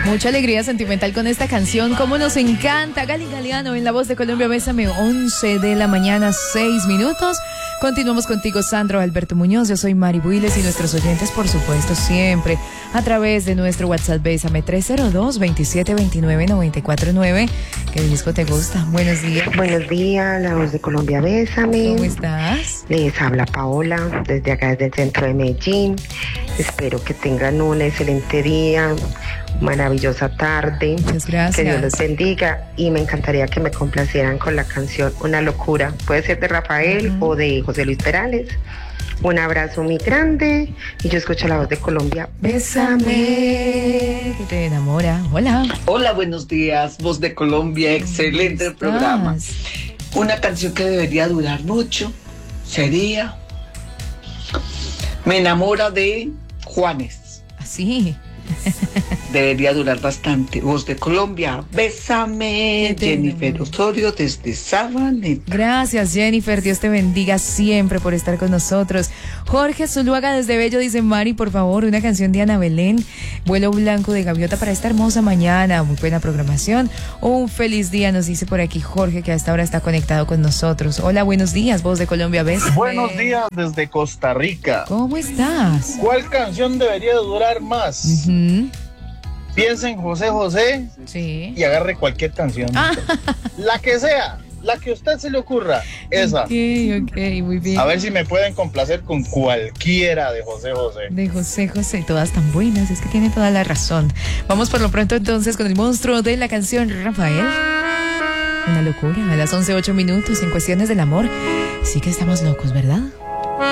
Mucha alegría sentimental con esta canción, como nos encanta. Gali Galeano en la voz de Colombia, Bésame, 11 de la mañana, 6 minutos. Continuamos contigo, Sandro Alberto Muñoz. Yo soy Mari Builes y nuestros oyentes, por supuesto, siempre a través de nuestro WhatsApp Bésame 302-2729-949. ¿Qué disco te gusta? Buenos días. Buenos días, la voz de Colombia, Bésame. ¿Cómo estás? Les habla Paola, desde acá, desde el centro de Medellín. Espero que tengan un excelente día, maravillosa tarde. Muchas gracias. Que Dios los bendiga y me encantaría que me complacieran con la canción Una Locura. Puede ser de Rafael o de José Luis Perales. Un abrazo muy grande y yo escucho la voz de Colombia. Bésame, que te enamora. Hola. Hola, buenos días, voz de Colombia, excelente el programa. Una canción que debería durar mucho sería Me enamora de Juanes. Así. Debería durar bastante. Voz de Colombia, bésame. Jennifer Osorio desde Sabaneta. Gracias, Jennifer. Dios te bendiga siempre por estar con nosotros. Jorge Zuluaga desde Bello dice: Mari, por favor, una canción de Ana Belén, Vuelo Blanco de Gaviota para esta hermosa mañana. Muy buena programación. Un feliz día, nos dice por aquí Jorge, que a esta hora está conectado con nosotros. Hola, buenos días, voz de Colombia. Bésame. Buenos días desde Costa Rica. ¿Cómo estás? ¿Cuál canción debería durar más? Piensa en José José y agarre cualquier canción. La que sea, la que a usted se le ocurra, esa. Ok, muy bien. A ver si me pueden complacer con cualquiera de José José. De José José, todas tan buenas, es que tiene toda la razón. Vamos por lo pronto entonces con el monstruo de la canción, Rafael. Una locura, a las 11:08 en Cuestiones del Amor. Sí que estamos locos, ¿verdad?